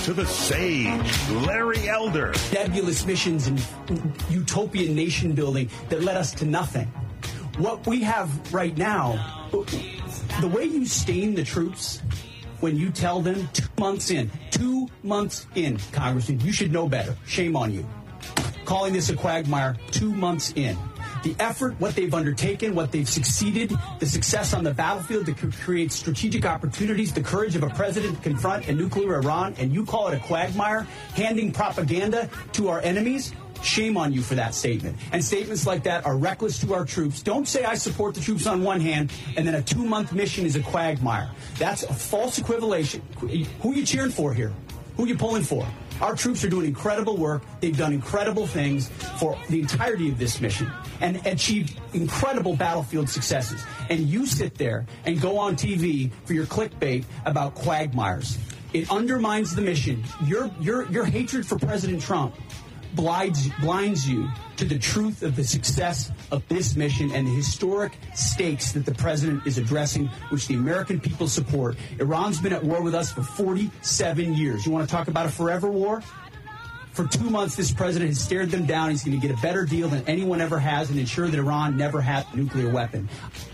To the sage, Larry Elder. Nebulous missions and utopian nation building that led us to nothing. What we have right now, the way you stain the troops when you tell them 2 months in, Congressman, you should know better. Shame on you. Calling this a quagmire 2 months in. The effort, what they've undertaken, what they've succeeded, the success on the battlefield to create strategic opportunities, the courage of a president to confront a nuclear Iran, and you call it a quagmire, handing propaganda to our enemies? Shame on you for that statement. And statements like that are reckless to our troops. Don't say I support the troops on one hand, and then a 2-month mission is a quagmire. That's a false equivalation. Who are you cheering for here? Who are you pulling for? Our troops are doing incredible work. They've done incredible things for the entirety of this mission and achieved incredible battlefield successes. And you sit there and go on TV for your clickbait about quagmires. It undermines the mission. Your hatred for President Trump blinds you to the truth of the success of this mission and the historic stakes that the president is addressing, which the American people support. Iran's been at war with us for 47 years. You want to talk about a forever war? For 2 months, this president has stared them down. He's going to get a better deal than anyone ever has and ensure that Iran never has a nuclear weapon.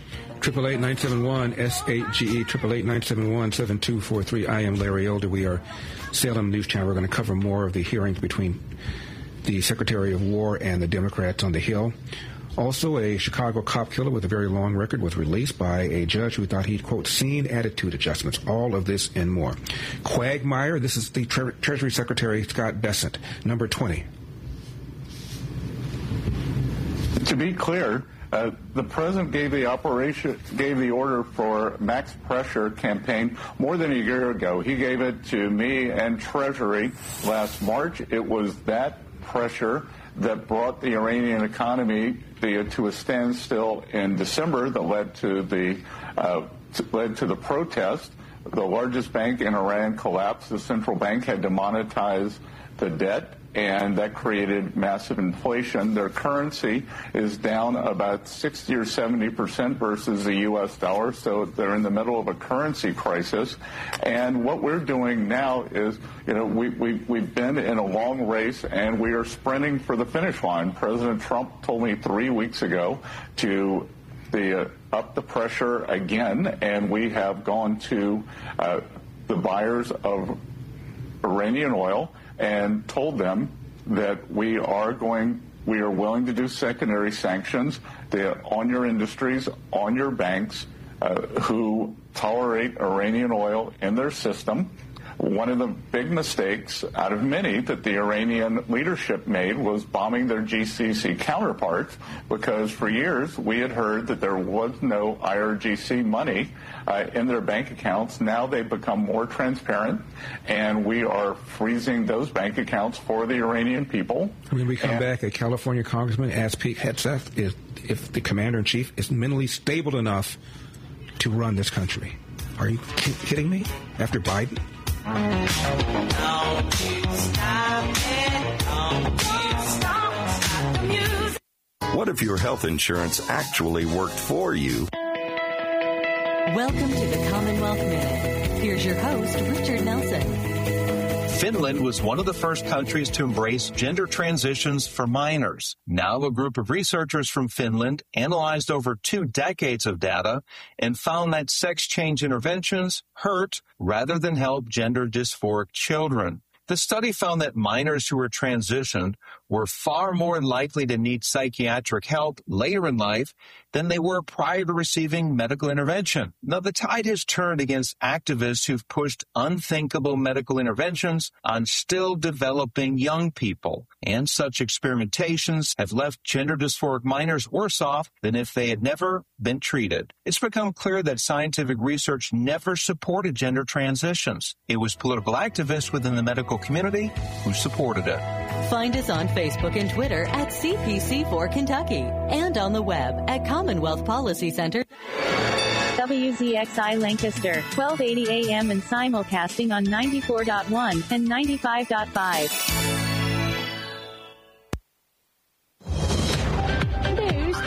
888-971-SAGE, 888-971-7243. I am Larry Elder. We are Salem News Channel. We're going to cover more of the hearings between the Secretary of War and the Democrats on the Hill. Also, a Chicago cop killer with a very long record was released by a judge who thought he'd, quote, seen attitude adjustments. All of this and more. Quagmire, this is the Treasury Secretary Scott Bessent, number 20. To be clear, the president gave the order for max pressure campaign more than a year ago. He gave it to me and Treasury last March. It was that pressure that brought the Iranian economy to a standstill in December that led to the protest. The largest bank in Iran collapsed. The central bank had to monetize the debt, and that created massive inflation. Their currency is down about 60 or 70% versus the U.S. dollar, so they're in the middle of a currency crisis. And what we're doing now is, we've been in a long race, and we are sprinting for the finish line. President Trump told me 3 weeks ago to up the pressure again, and we have gone to the buyers of Iranian oil and told them that we are willing to do secondary sanctions on your industries, on your banks who tolerate Iranian oil in their system. One of the big mistakes out of many that the Iranian leadership made was bombing their GCC counterparts, because for years we had heard that there was no IRGC money in their bank accounts. Now they've become more transparent, and we are freezing those bank accounts for the Iranian people. When we come back, a California congressman asked Pete Hegseth if the commander-in-chief is mentally stable enough to run this country. Are you kidding me? After Biden? What if your health insurance actually worked for you? Welcome to the Commonwealth Minute. Here's your host, Richard Nelson. Finland was one of the first countries to embrace gender transitions for minors. Now, a group of researchers from Finland analyzed over 2 decades of data and found that sex change interventions hurt rather than help gender dysphoric children. The study found that minors who were transitioned were far more likely to need psychiatric help later in life than they were prior to receiving medical intervention. Now, the tide has turned against activists who've pushed unthinkable medical interventions on still developing young people. And such experimentations have left gender dysphoric minors worse off than if they had never been treated. It's become clear that scientific research never supported gender transitions. It was political activists within the medical community who supported it. Find us on Facebook and Twitter at CPC4 Kentucky and on the web at Commonwealth Policy Center. WZXI Lancaster, 1280 AM and simulcasting on 94.1 and 95.5. News this hour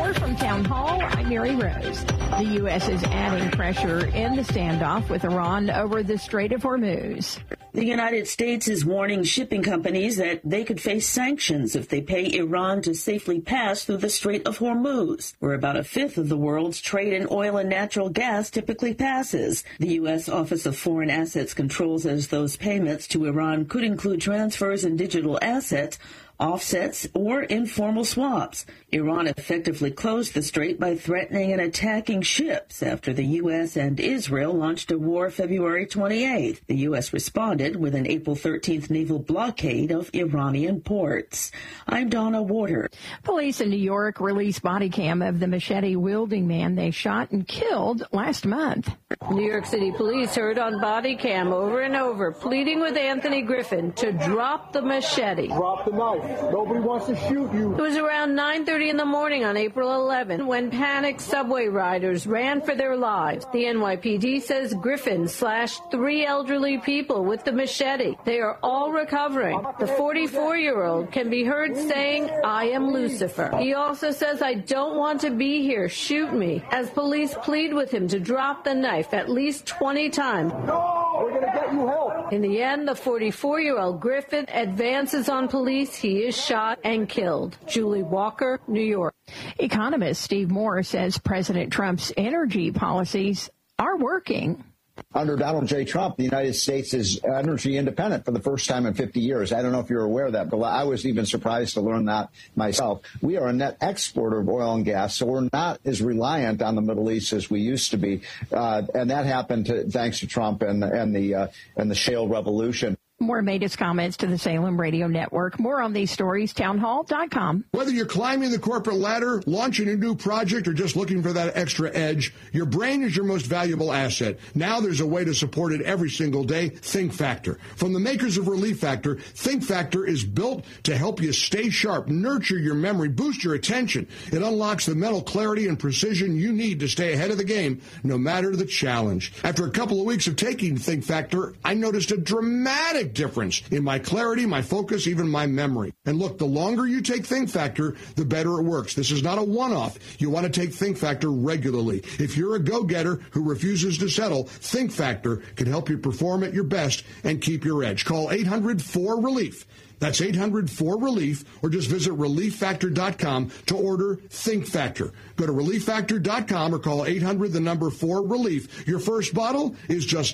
More from Town Hall. I'm Mary Rose. The U.S. is adding pressure in the standoff with Iran over the Strait of Hormuz. The United States is warning shipping companies that they could face sanctions if they pay Iran to safely pass through the Strait of Hormuz, where about a fifth of the world's trade in oil and natural gas typically passes. The U.S. Office of Foreign Assets Control says those payments to Iran could include transfers in digital assets, offsets, or informal swaps. Iran effectively closed the strait by threatening and attacking ships after the U.S. and Israel launched a war February 28th. The U.S. responded with an April 13th naval blockade of Iranian ports. I'm Donna Warder. Police in New York released body cam of the machete-wielding man they shot and killed last month. New York City police heard on body cam over and over, pleading with Anthony Griffin to drop the machete. Drop the knife. Nobody wants to shoot you. It was around 9:30 in the morning on April 11 when panicked subway riders ran for their lives. The NYPD says Griffin slashed 3 elderly people with the machete. They are all recovering. The 44-year-old can be heard saying, "I am Lucifer." He also says, "I don't want to be here. Shoot me," as police plead with him to drop the knife at least 20 times. No, we're going to get you help. In the end, the 44-year-old Griffin advances on police. He is shot and killed. Julie Walker, New York. Economist Steve Moore says President Trump's energy policies are working. Under Donald J. Trump, the United States is energy independent for the first time in 50 years. I don't know if you're aware of that, but I was even surprised to learn that myself. We are a net exporter of oil and gas, so we're not as reliant on the Middle East as we used to be. And that happened thanks to Trump and the shale revolution. Moore made his comments to the Salem Radio Network. More on these stories, townhall.com. Whether you're climbing the corporate ladder, launching a new project, or just looking for that extra edge, your brain is your most valuable asset. Now there's a way to support it every single day, Think Factor. From the makers of Relief Factor, Think Factor is built to help you stay sharp, nurture your memory, boost your attention. It unlocks the mental clarity and precision you need to stay ahead of the game, no matter the challenge. After a couple of weeks of taking Think Factor, I noticed a dramatic difference in my clarity, my focus, even my memory. And look, the longer you take Think Factor, the better it works. This is not a one-off. You want to take Think Factor regularly. If you're a go-getter who refuses to settle, Think Factor can help you perform at your best and keep your edge. Call 800-4RELIEF. That's 800-4RELIEF, or just visit ReliefFactor.com to order Think Factor. Go to ReliefFactor.com or call 800-4RELIEF. Your first bottle is just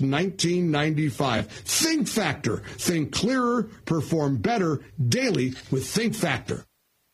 $19.95. Think Factor. Think clearer, perform better daily with Think Factor.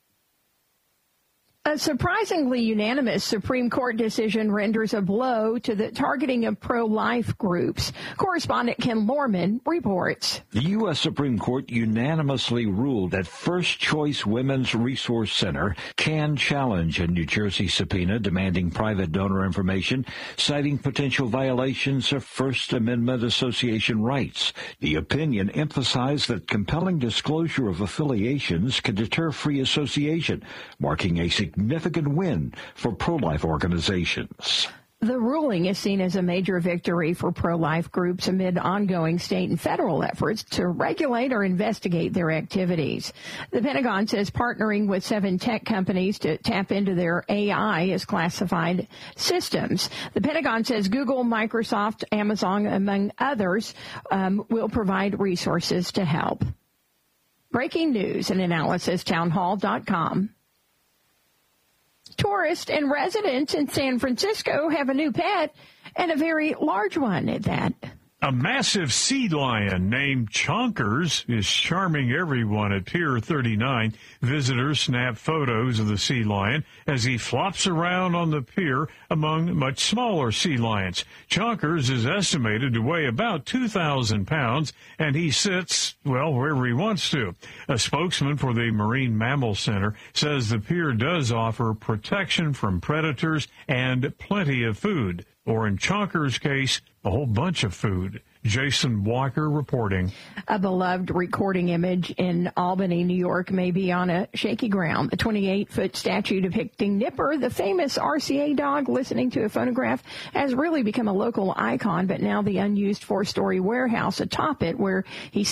A surprisingly unanimous Supreme Court decision renders a blow to the targeting of pro-life groups. Correspondent Ken Lorman reports. The U.S. Supreme Court unanimously ruled that First Choice Women's Resource Center can challenge a New Jersey subpoena demanding private donor information, citing potential violations of First Amendment association rights. The opinion emphasized that compelling disclosure of affiliations can deter free association, marking a significant win for pro-life organizations. The ruling is seen as a major victory for pro-life groups amid ongoing state and federal efforts to regulate or investigate their activities. The Pentagon says partnering with 7 tech companies to tap into their AI as classified systems. The Pentagon says Google, Microsoft, Amazon, among others, will provide resources to help. Breaking news and analysis, townhall.com. Tourists and residents in San Francisco have a new pet, and a very large one at that. A massive sea lion named Chonkers is charming everyone at Pier 39. Visitors snap photos of the sea lion as he flops around on the pier among much smaller sea lions. Chonkers is estimated to weigh about 2,000 pounds, and he sits, well, wherever he wants to. A spokesman for the Marine Mammal Center says the pier does offer protection from predators and plenty of food, or in Chonkers' case, a whole bunch of food. Jason Walker reporting. A beloved recording image in Albany, New York, may be on a shaky ground. The 28-foot statue depicting Nipper, the famous RCA dog listening to a phonograph, has really become a local icon, but now the unused 4-story warehouse atop it, where he